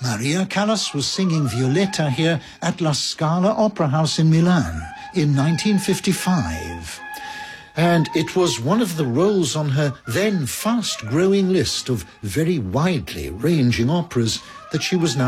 Maria Callas was singing Violetta here at La Scala Opera House in Milan in 1955. And it was one of the roles on her then fast-growing list of very widely ranging operas that she was now